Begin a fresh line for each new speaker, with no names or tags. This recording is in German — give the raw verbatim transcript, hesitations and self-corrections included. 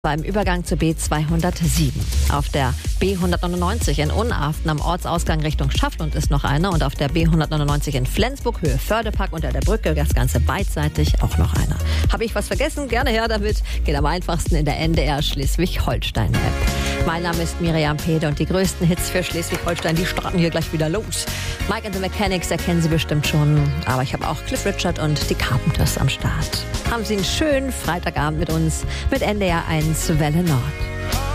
Beim Übergang zur B zweihundertsieben. Auf der B hundertneunundneunzig in Unaften am Ortsausgang Richtung Schafflund ist noch einer und auf der B hundertneunundneunzig in Flensburg Höhe Fördepark unter der Brücke, das Ganze beidseitig, auch noch einer. Habe ich was vergessen? Gerne her damit. Geht am einfachsten in der N D R Schleswig-Holstein-App. Mein Name ist Miriam Pede und die größten Hits für Schleswig-Holstein, die starten hier gleich wieder los. Mike and the Mechanics erkennen Sie bestimmt schon, aber ich habe auch Cliff Richard und die Carpenters am Start. Haben Sie einen schönen Freitagabend mit uns mit N D R eins Welle Nord.